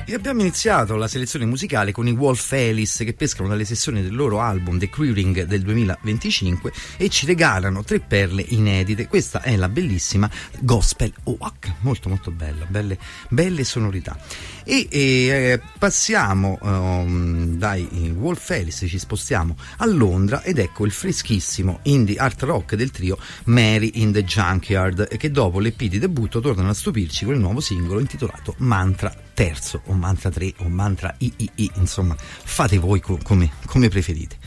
E abbiamo iniziato la selezione musicale con i Wolf Alice, che pescano dalle sessioni del loro album The Queering del 2025 e ci regalano 3 perle inedite. Questa è la bellissima Gospel Oak, molto molto bella, belle sonorità. E passiamo dai Wolf Alice, ci spostiamo a Londra ed ecco il freschissimo indie art rock del trio Mary in the Junkyard, che dopo l'EP di debutto tornano a stupirci con il nuovo singolo intitolato Mantra terzo o Mantra 3 o Mantra III, insomma fate voi come preferite.